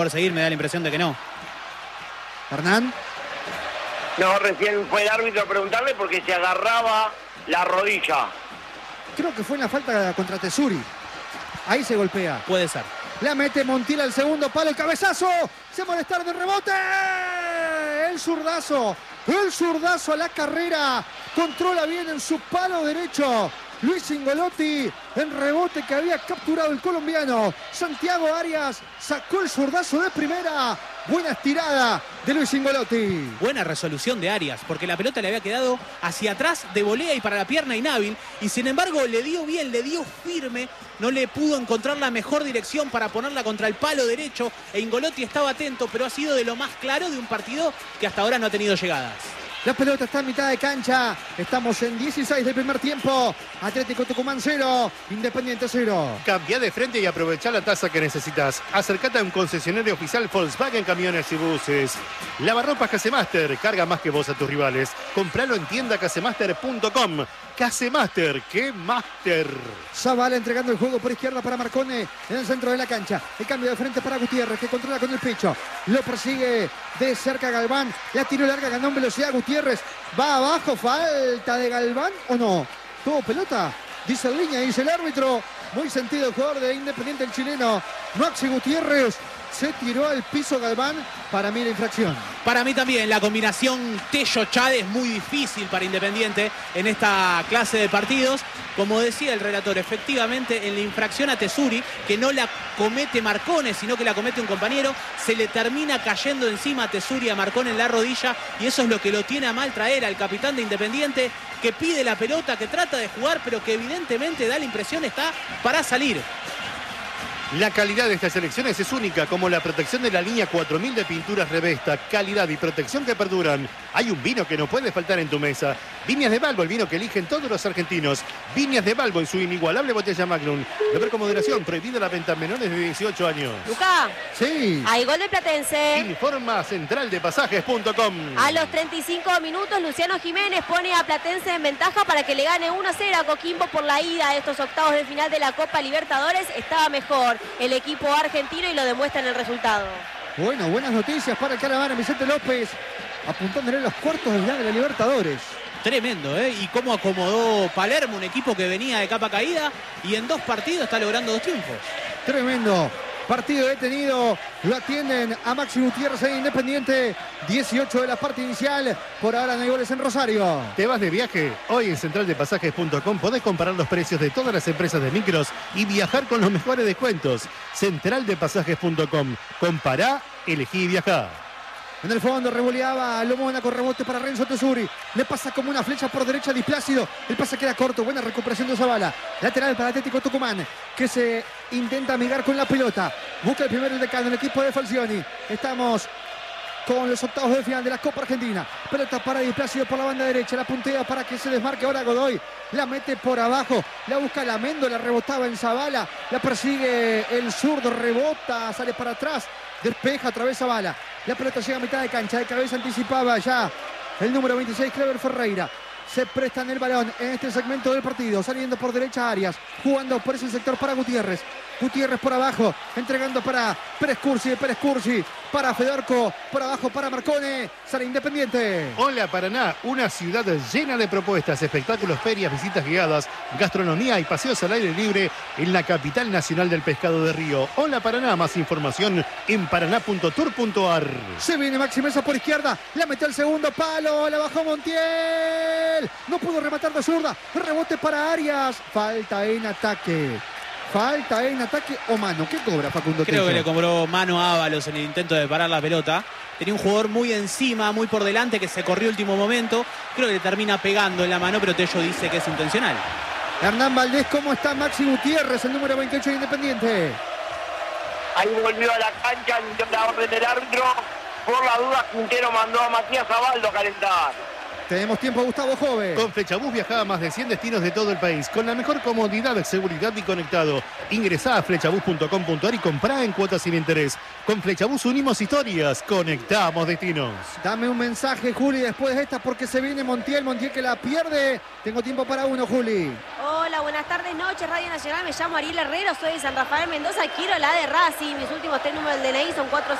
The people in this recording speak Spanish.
Por seguir me da la impresión de que no. Hernán. No, recién fue el árbitro a preguntarle porque se agarraba la rodilla. Creo que fue en la falta contra Tesuri. Ahí se golpea. Puede ser. La mete Montiel al segundo palo, el cabezazo. Se molestaron de rebote. El zurdazo a la carrera. Controla bien en su palo derecho Luis Ingolotti, en rebote que había capturado el colombiano. Santiago Arias sacó el zurdazo de primera. Buena estirada de Luis Ingolotti. Buena resolución de Arias, porque la pelota le había quedado hacia atrás de volea y para la pierna inhábil. Y sin embargo le dio bien, le dio firme. No le pudo encontrar la mejor dirección para ponerla contra el palo derecho. E Ingolotti estaba atento, pero ha sido de lo más claro de un partido que hasta ahora no ha tenido llegadas. La pelota está en mitad de cancha. Estamos en 16 del primer tiempo. Atlético Tucumán 0, Independiente 0. Cambia de frente y aprovecha la tasa que necesitas. Acércate a un concesionario oficial Volkswagen Camiones y Buses. Lavarropas Casemaster. Carga más que vos a tus rivales. Compralo en tiendacasemaster.com. Casemaster, ¡qué máster! Zavala entregando el juego por izquierda para Marcone en el centro de la cancha. El cambio de frente para Gutiérrez, que controla con el pecho. Lo persigue de cerca Galván. La tiró larga, ganó en velocidad Gutiérrez. Va abajo, falta de Galván o no. ¿Tuvo pelota? Dice en línea, dice el árbitro. Muy sentido el jugador de Independiente, el chileno Maxi Gutiérrez. Se tiró al piso Galván. Para mí la infracción. Para mí también la combinación Tello-Chade es muy difícil para Independiente en esta clase de partidos. Como decía el relator, efectivamente en la infracción a Tesuri, que no la comete Marcone, sino que la comete un compañero, se le termina cayendo encima a Tesuri, a Marcone en la rodilla, y eso es lo que lo tiene a mal traer al capitán de Independiente, que pide la pelota, que trata de jugar, pero que evidentemente da la impresión está para salir. La calidad de estas selecciones es única, como la protección de la línea 4000 de pinturas Revesta. Calidad y protección que perduran. Hay un vino que no puede faltar en tu mesa. Viñas de Balbo, el vino que eligen todos los argentinos. Viñas de Balbo en su inigualable botella Magnum. Beber con moderación, prohibida la venta a menores de 18 años. Lucas. Sí. Hay gol de Platense. Informa centraldepasajes.com. A los 35 minutos, Luciano Jiménez pone a Platense en ventaja para que le gane 1-0 a Coquimbo por la ida a estos octavos de final de la Copa Libertadores. Estaba mejor el equipo argentino y lo demuestra en el resultado. Bueno, buenas noticias para el caravana Vicente López, apuntándole a los cuartos de final de la Libertadores. Tremendo, ¿eh? Y cómo acomodó Palermo, un equipo que venía de capa caída y en 2 partidos está logrando 2 triunfos. Tremendo. Partido detenido, lo atienden a Maxi Gutiérrez en Independiente, 18 de la parte inicial, por ahora no hay goles en Rosario. ¿Te vas de viaje? Hoy en centraldepasajes.com podés comparar los precios de todas las empresas de micros y viajar con los mejores descuentos. Centraldepasajes.com, compará, elegí y viajá. En el fondo revoleaba Lomona con rebote para Renzo Tesuri. Le pasa como una flecha por derecha a Displácido. El pase queda corto. Buena recuperación de Zavala. Lateral para Atlético Tucumán, que se intenta amigar con la pelota. Busca el primer decano, el equipo de Falcioni. Estamos con los octavos de final de la Copa Argentina. Pelota para Displácido por la banda derecha. La puntea para que se desmarque ahora Godoy. La mete por abajo. La busca Lamendo. La rebotaba en Zavala. La persigue el zurdo. Rebota. Sale para atrás. Despeja otra vez Zavala. La pelota llega a mitad de cancha. De cabeza anticipaba ya el número 26, Clever Ferreira. Se prestan el balón en este segmento del partido. Saliendo por derecha Arias. Jugando por ese sector para Gutiérrez. Gutiérrez por abajo. Entregando para Pérez Cursi. Pérez Cursi para Fedorco. Por abajo para Marcone. Sale Independiente. Hola Paraná, una ciudad llena de propuestas, espectáculos, ferias, visitas guiadas, gastronomía y paseos al aire libre en la capital nacional del pescado de Río. Hola Paraná, más información en paraná.tour.ar. Se viene Maxi Mesa por izquierda. La metió al segundo palo. La bajó Montiel. No pudo rematar de zurda. Rebote para Arias. Falta en ataque. Falta en ataque o mano. ¿Qué cobra Facundo Creo Tello? que le cobró mano a Ábalos en el intento de parar la pelota. Tenía un jugador muy encima, muy por delante, que se corrió último momento. Creo que le termina pegando en la mano, pero Tello dice que es intencional. Hernán Valdés, ¿cómo está Maxi Gutiérrez, el número 28 de Independiente? Ahí volvió a la cancha, la orden del árbitro. Por la duda, Quintero mandó a Matías Abaldo a calentar. Tenemos tiempo, Gustavo Jove. Con Flechabús viaja a más de 100 destinos de todo el país, con la mejor comodidad, seguridad y conectado. Ingresá a flechabús.com.ar y comprá en cuotas sin interés. Con Flechabús unimos historias, conectamos destinos. Dame un mensaje, Juli, después de esta, porque se viene Montiel que la pierde. Tengo tiempo para uno, Juli. Hola, buenas tardes, noches, Radio Nacional. Me llamo Ariel Herrero, soy de San Rafael Mendoza. Quiero la de Racing. Mis últimos 3 números del DNI son 4